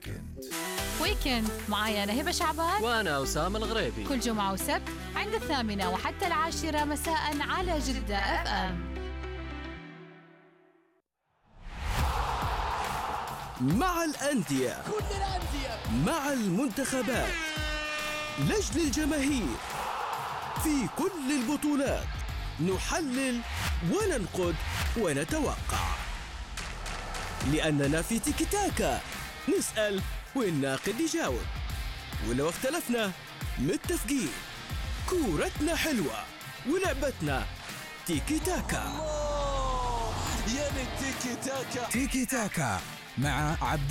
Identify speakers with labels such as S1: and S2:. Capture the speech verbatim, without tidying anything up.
S1: ويكند.
S2: ويكند معايا أنا هبة شعبان
S3: وأنا أسامة الغريبي،
S2: كل جمعة وسبت عند الثامنة وحتى العاشرة مساء على جدة اف ام.
S4: مع الأندية،
S5: كل الأندية،
S4: مع المنتخبات، لجل الجماهير، في كل البطولات نحلل وننقد ونتوقع، لأننا في تيكي تاكا نسأل والناقد يجاوب، ولو اختلفنا متفقين. كورتنا حلوة ولعبتنا تيكي تاكا.
S5: الله يا من تيكي تاكا.
S1: تيكي تاكا مع عبد